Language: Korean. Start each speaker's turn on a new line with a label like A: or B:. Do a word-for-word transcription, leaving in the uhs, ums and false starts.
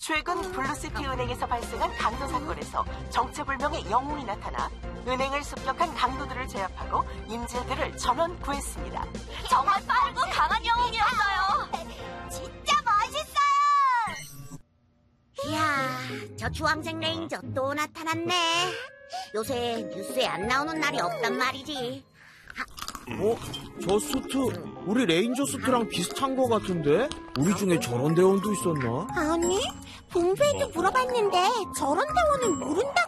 A: 최근 블루시티 은행에서 발생한 강도 사건에서 정체불명의 영웅이 나타나 은행을 습격한 강도들을 제압하고 인질들을 전원 구했습니다.
B: 정말 빠르고 강한 영웅이었어요.
C: 진짜 멋있어요.
D: 이야, 저 주황색 레인저 또 나타났네. 요새 뉴스에 안 나오는 날이 없단 말이지.
E: 어? 저 수트 우리 레인저 수트랑 비슷한 거 같은데? 우리 중에 저런 대원도 있었나?
C: 아니, 본부에도 물어봤는데 저런 대원은 모른다고